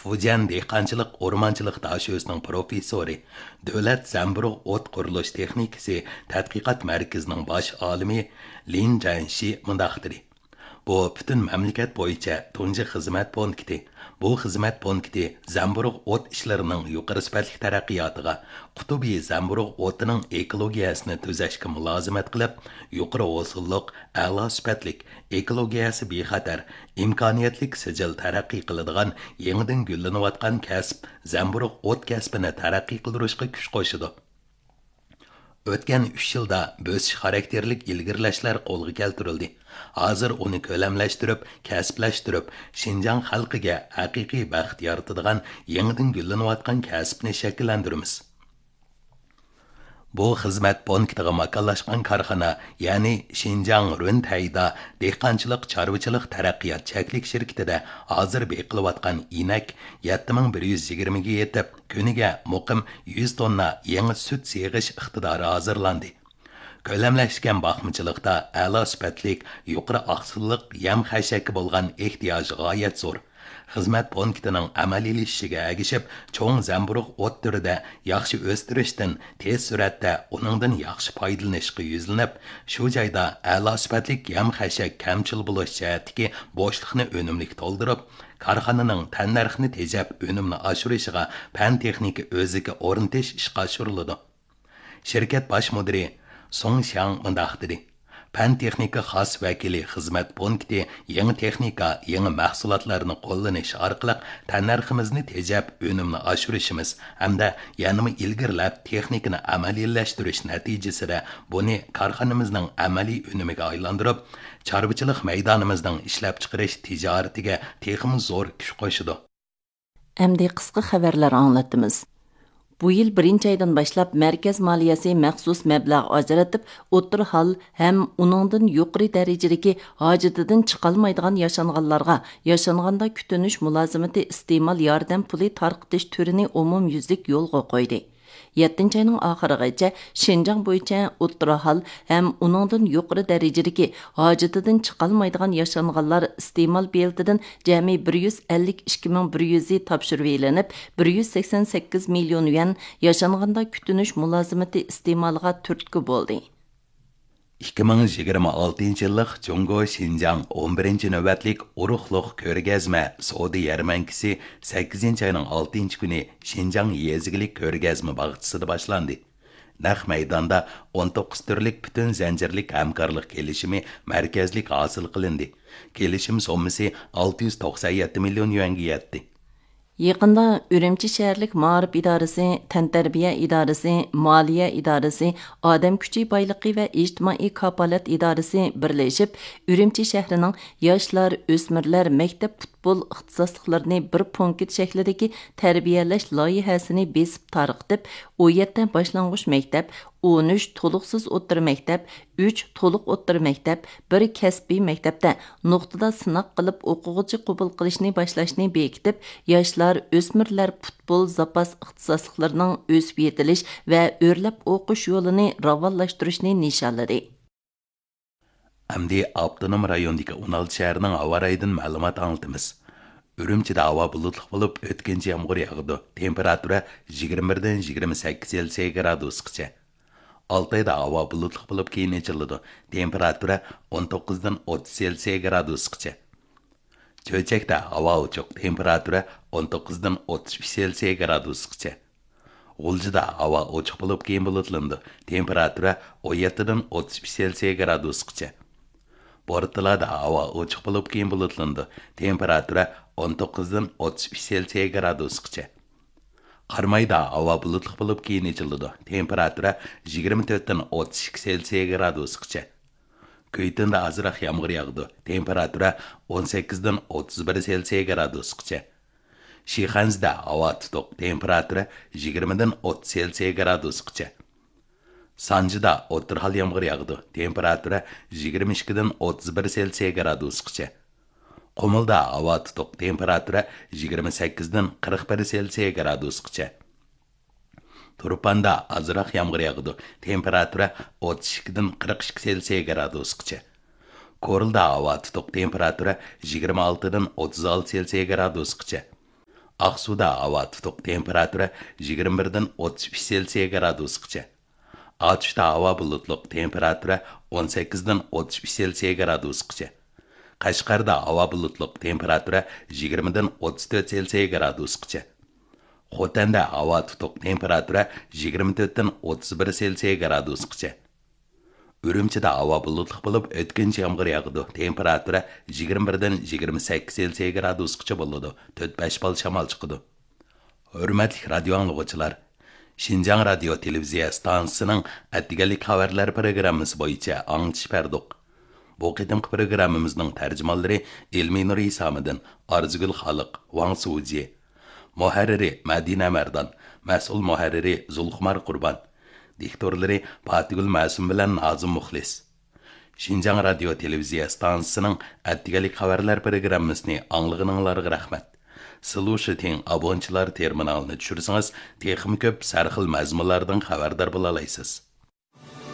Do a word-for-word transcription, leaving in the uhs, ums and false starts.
Fujian dehqonchilik o'rmonchilik dashosining professori, Davlat zamburug' o't qurilish texnikasi tadqiqot markazining bosh olimi Lin Janshi mundaq dedi. Bu butun mamlakat bo'yicha tunji xizmat punkti. Bu xizmat punkti zamburug' o't ishlarining yuqori sifatli taraqqiyotiga, qutubi zamburug' o'tining ekologiyasini tuzashga mulozimat qilib, yuqori usulliq, a'lo sifatlik, ekologiyasi bexatar, imkoniyatlik sijil taraqqiy qiladigan yangidan gullanayotgan kasb zamburug' o't kasbini taraqqiy qildirishga kuch qo'shadi. O'tgan uch yilda bo'sish xarakterlik ilgirlashlar qo'lga keltirildi. Hozir uni ko'lamlashtirib, kasblashtirib, Xinjiang xalqiga haqiqiy baxt yaratadigan yangidan gullanayotgan kasbni shakllantiramiz. Bu xizmat punktiga makonlashgan korxona, ya'ni Xinjiang Runtayda dehqonchilik chorvachilik taraqqiyot cheklik shirkatida hozir beqilayotgan inak yetti ming bir yuz yigirma ga yetib, kuniga muqim yuz tonna yangi sut seg'ish iqtidori hozirlandi. Ko'lamlashgan baxmachilikda a'lo sifatlik, yuqori oqsilliq yam xashaki bo'lgan ehtiyoj g'oyat zo'r. Xizmat punktining amaliylashishiga agishib, cho'ng zamburug' o't turida yaxshi o'stirishdan tez suratda uningdan yaxshi foydalanishga yuzlanib, shu joyda a'lo sifatlik yam xashak kamchil bo'lish jihatdagi bo'shliqni unumli to'ldirib, korxonaning tannarxini tejab unumni oshirishiga fan texnika o'ziga o'rnatish ishga oshiriladi. Shirkat bosh mudiri Song Xiang mundaq dedi. Fan texnika xos vakili xizmat punkti yangi texnika, yangi mahsulotlarni qo'llanish orqali tannarximizni tejab unumni oshirishimiz hamda yanada ilgirlab texnikani amaliylashtirish natijasida buni korxonamizning amaliy unumiga aylantirib, chorvachilik maydonimizning ishlab chiqarish tijoratiga texmi zo'r kuch qo'shadi. Endi qisqa xabarlar anglatamiz. Bu yil birinchi aydan boshlab markaz moliyasi maxsus mablag' ajratib, o'tir hal ham uningdan yuqori darajadagi hojatidan chiqolmaydigan yashanganlarga yashanganda kutunish mulozimati iste'mol yordam puli tarqitish turini umumyuzlik yo'lga qo'ydi. yettinchi ayning oxirigacha Xinjiang bo'yicha o'rta hal ham uningdan yuqori darajadagi hojatidan chiqolmaydigan yashanganlar iste'mol beltidan jami bir yuz ellik ikki ming bir yuz topshirib elinib, bir yuz sakson sakkiz million yuan yashanganda kutunish mulozimati iste'moliga turtki bo'ldi. ikki ming yigirma oltinchi yillik Jungo Xinjiang o'n birinchi navbatlik urug'liq ko'rgazma savdo yarmankasi sakkizinchi ayning oltinchi kuni Xinjiang yezigilik ko'rgazma bog'chisida boshlandi. Naq maydonda o'n to'qqiz turlik butun zanjirlik hamkorlik kelishimi markazlik hosil qilindi. Kelishim sommasi olti yuz to'qson yetti million yuanga yetdi. Yaqında Ürümçi şəhərlik Maarif İdarəsi, Təntarbiya İdarəsi, Maliyyə İdarəsi, Adam Küçü Baylıqı və İctimai Kapalət İdarəsi birləşib, Ürümçi şəhərinin yaşlar, ösmürlər, məktəb futbol ixtisaslıqlarını bir punkt şəklidəki tərbiyələş layihəsini besib tarqıtıb, on yetti başlanğıç məktəb, on üç toluqsuz o'ttir məktəb, üç to'liq o'ttir məktəb, bir kəsbi məktəbdə nuqtada sınaq qılıb o'quvchi qabul qilishni boshlashni bekitib, yoshlar, o'smirlar futbol zapas ixtisosliklarining o'sib yetilish va o'rlab o'qish yo'lini ravonlashtirishni nishonladi. Amdi Abdunum rayonidagi o'n olti shahrining havo rayidan ma'lumot anglatamiz. Ürümchida havo bulutli bo'lib, o'tkinchi yomg'ir yog'di. Temperatura yigirma birdan yigirma sakkiz Selsiy gradusgacha. Altayda havo bulutli bo'lib keyin echiladi. Temperatura o'n to'qqizdan o'ttiz Selsiy gradusgacha. Cho'chakda havo ochiq. Temperatura o'n to'qqizdan o'ttiz uch Selsiy gradusgacha. G'uljida havo ochiq bo'lib keyin bulutlandi. Temperatura o'n yettidan o'ttiz uch Selsiy gradusgacha. Portlalada havo ochiq bo'lib keyin bulutlandi. Temperatura o'n to'qqizdan o'ttiz uch Selsiy gradusgacha. Qarmayda havo bulutli bo'lib keyin echiladi. Temperatura yigirma to'rtdan o'ttiz ikki Selsiy gradusgacha. Kuytinda azroq yomg'ir yog'di. Temperatura o'n sakkizdan o'ttiz bir Selsiy gradusgacha. Shixanzda havo tutuq. Temperatura yigirmadan o'ttiz Selsiy gradusgacha. Sanjida o'tir hal yomg'ir yog'di. Temperatura yigirma ikkidan o'ttiz bir Selsiy gradusgacha. Qumulda havo tutuq. Temperatura yigirma sakkizdan qirq bir Selsiy gradusgacha. Turpanda azroq yomg'ir yog'di. Temperatura o'ttiz ikkidan qirq ikki Selsiy gradusgacha. Korilda havo tutuq. Temperatura yigirma oltidan o'ttiz olti Selsiy gradusgacha. Ақсуда ауа тұтық температура yigirma birdan o'ttiz uch Selsiya gradusgacha. Atışda hava bulutluq temperatura o'n sakkizdan o'ttiz uch Selsiya gradusgacha. Qashqarda hava bulutluq temperatura yigirmadan o'ttiz to'rt Selsiya gradusgacha. Xotanda hava tutuq temperatura yigirma to'rtdan o'ttiz bir Selsiya gradusgacha. Ürümçide hava bulutluq bo'lib, o'tkinchi yomg'ir yog'di. Temperatura yigirma birdan yigirma sakkiz Selsiya gradusgacha bo'ladi. to'rt besh bal shamol chiqadi. Hurmatli radio anglag'uvchilar, Şinjan Radio Televiziya stansiyasining atdiganlik xabarlar programmasi bo'yicha anglitish berdik. Bu qitimqi programmamizning tarjimonlari Ilmiy Nur Isamiddin, Arzugul Xaliq, Wang Suji, muharriri Madina Mardan, mas'ul muharriri Zulxumar Qurban, diktorlari Fatigul Ma'sum bilan Nazim Muxlis. Şinjan Radio Televiziya stansiyasining atdiganlik xabarlar programmasini anglag'ininglarga rahmat. Solution abonchilar terminalini tushirsangiz, texnik ko'p sarxil mazmunlardan xabardor bo'la olasiz.